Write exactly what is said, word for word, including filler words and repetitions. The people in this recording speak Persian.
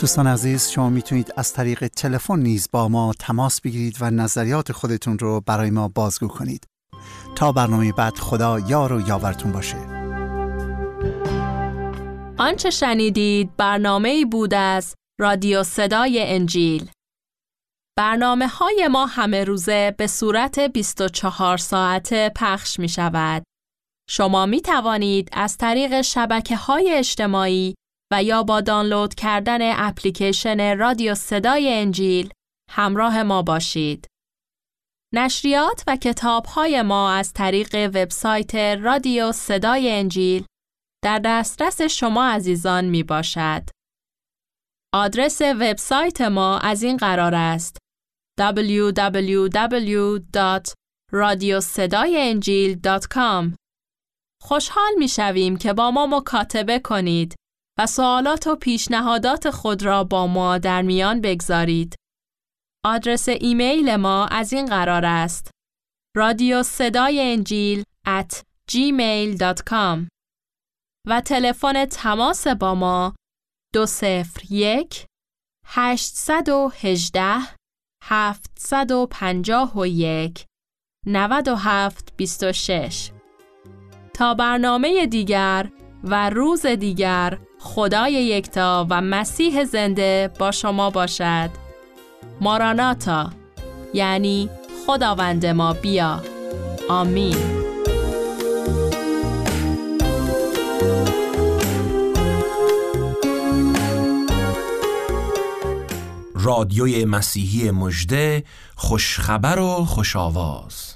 دوستان عزیز، شما میتونید از طریق تلفن نیز با ما تماس بگیرید و نظریات خودتون رو برای ما بازگو کنید. تا برنامه بعد، خدا یار و یاورتون باشه. آنچه شنیدید برنامه‌ای بود از رادیو صدای انجیل. برنامه های ما همه روزه به صورت بیست و چهار ساعته پخش می شود. شما می توانید از طریق شبکه‌های اجتماعی و یا با دانلود کردن اپلیکیشن رادیو صدای انجیل همراه ما باشید. نشریات و کتاب‌های ما از طریق وبسایت رادیو صدای انجیل در دسترس شما عزیزان می باشد. آدرس وبسایت ما از این قرار است: دبلیو دبلیو دبلیو دات رادیو صدای انجیل دات کام. خوشحال می شویم که با ما مکاتبه کنید و سوالات و پیشنهادات خود را با ما در میان بگذارید. آدرس ایمیل ما از این قرار است: رادیو صدای انجیل ات جیمیل دات کام و تلفن تماس با ما دو صفر یک هشت یک هشت هفت پنج یک نه هفت دو شش. تا برنامه دیگر و روز دیگر، خدای یکتا و مسیح زنده با شما باشد. ماراناتا، یعنی خداوند ما بیا. آمین. رادیوی مسیحی مژده، خوشخبر و خوش آواز.